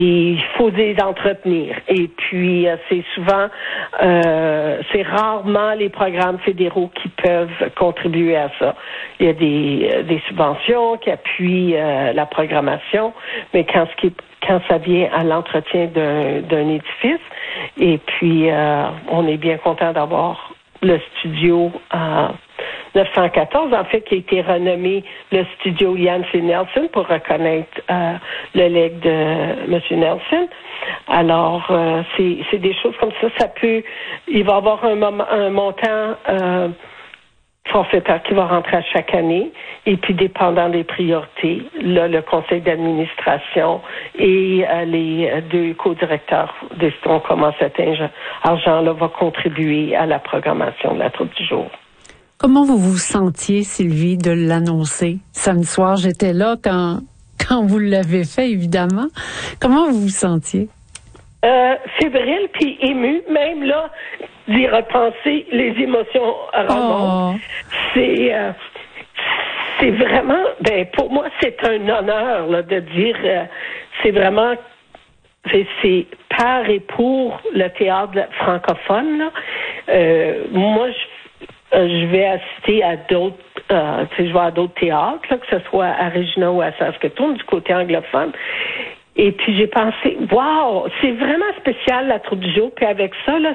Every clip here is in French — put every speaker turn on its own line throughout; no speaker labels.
il faut les entretenir. Et puis, c'est souvent, c'est rarement les programmes fédéraux qui peuvent contribuer à ça. Il y a des subventions qui appuient la programmation, mais quand ça vient à l'entretien d'un édifice, et puis on est bien content d'avoir le studio 914, en fait, qui a été renommé le studio Janssen Nelson pour reconnaître le legs de M. Nelson. Alors, c'est des choses comme ça. Il va y avoir un montant forfaitaire qui va rentrer à chaque année, et puis dépendant des priorités, là, le conseil d'administration et les deux co-directeurs décideront comment cet argent-là va contribuer à la programmation de la troupe du jour.
Comment vous vous sentiez, Sylvie, de l'annoncer? Samedi soir, j'étais là quand vous l'avez fait, évidemment. Comment vous vous sentiez?
Fébrile puis ému, même là, d'y repenser, les émotions remontent. C'est vraiment, pour moi, c'est un honneur là, de dire, c'est vraiment, c'est par et pour le théâtre francophone. Là. Moi, je vais assister à d'autres, je vais à d'autres théâtres, là, que ce soit à Regina ou à Saskatoon, du côté anglophone. Et puis j'ai pensé, wow, c'est vraiment spécial la troupe du jour. Puis avec ça, là,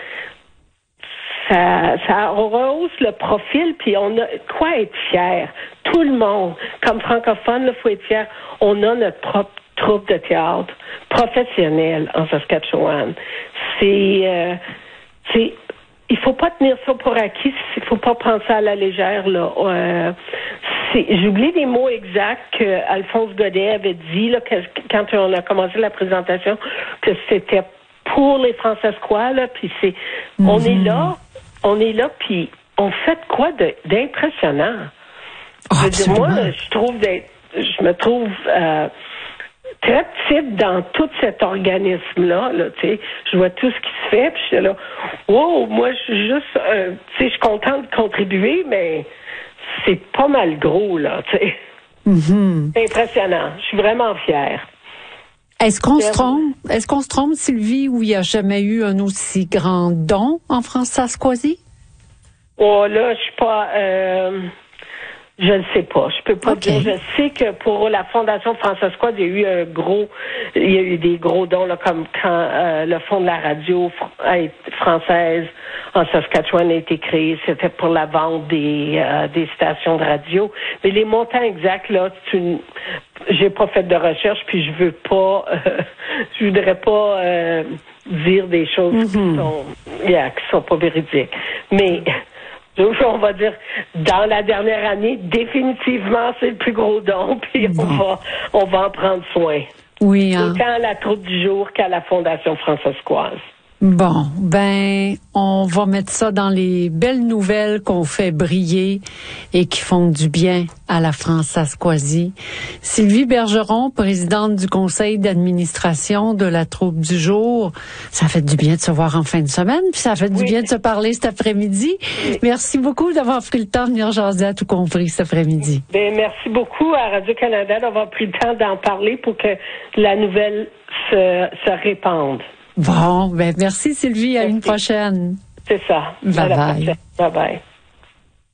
ça rehausse le profil. Puis on a quoi être fier. Tout le monde, comme francophone, il faut être fier. On a notre propre troupe de théâtre professionnelle en Saskatchewan. Il faut pas tenir ça pour acquis. Il faut pas penser à la légère, là. J'oublie les mots exacts que Alphonse Godet avait dit, là, quand on a commencé la présentation, que c'était pour les Francescois, là, puis on est là, puis on fait quoi d'impressionnant? Moi, je me trouve très petite dans tout cet organisme-là, là, tu sais. Je vois tout ce qui se fait, puis je suis là, wow, moi, je suis juste, je suis contente de contribuer, mais c'est pas mal gros, là, tu sais.
Mm-hmm.
C'est impressionnant. Je suis vraiment fière.
Est-ce qu'on se trompe, Sylvie, où il n'y a jamais eu un aussi grand don en France-Saskoisie?
Oh, là, je suis pas... je ne sais pas. Je peux pas dire. Je sais que pour la Fondation Francescoise, il y a eu des gros dons, là, comme quand le Fonds de la radio française en Saskatchewan a été créé. C'était pour la vente des stations de radio. Mais les montants exacts, là, j'ai pas fait de recherche, puis je voudrais pas dire des choses qui sont pas véridiques. Mais on va dire, dans la dernière année, définitivement, c'est le plus gros don, puis on va en prendre soin.
Oui, hein.
Autant à la troupe du jour qu'à la Fondation Francescoise.
Bon, on va mettre ça dans les belles nouvelles qu'on fait briller et qui font du bien à la France-Saskoisie. Sylvie Bergeron, présidente du conseil d'administration de la troupe du jour. Ça fait du bien de se voir en fin de semaine, puis ça fait du bien de se parler cet après-midi. Oui. Merci beaucoup d'avoir pris le temps de venir jaser à Tout compris cet après-midi.
Merci beaucoup à Radio-Canada d'avoir pris le temps d'en parler pour que la nouvelle se répande.
Bon, merci Sylvie, à une prochaine.
C'est ça.
Bye bye.
Bye bye.